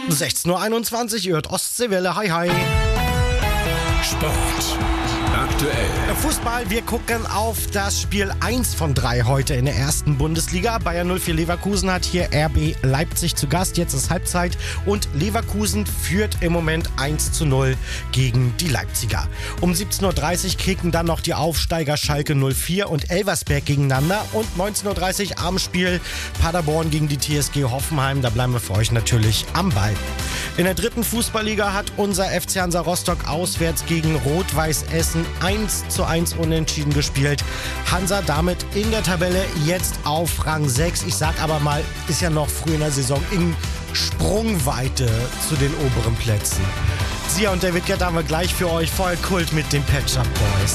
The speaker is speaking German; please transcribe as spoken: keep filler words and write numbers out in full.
sechzehn Uhr einundzwanzig, ihr hört Ostseewelle, hi hi. Sport aktuell. Fußball, wir gucken auf das Spiel eins von drei heute in der ersten Bundesliga. Bayern null vier Leverkusen hat hier R B Leipzig zu Gast. Jetzt ist Halbzeit und Leverkusen führt im Moment eins zu null gegen die Leipziger. Um siebzehn Uhr dreißig kriegen dann noch die Aufsteiger Schalke null vier und Elversberg gegeneinander. Und neunzehn Uhr dreißig Abendspiel Paderborn gegen die T S G Hoffenheim. Da bleiben wir für euch natürlich am Ball. In der dritten Fußballliga hat unser F C Hansa Rostock auswärts gegen Rot-Weiß Essen eins zu eins unentschieden gespielt. Hansa damit in der Tabelle jetzt auf Rang sechs. Ich sag aber mal, ist ja noch früh in der Saison, in Sprungweite zu den oberen Plätzen. Sia und David Guetta haben wir gleich für euch, voll Kult mit den Pet Shop Boys.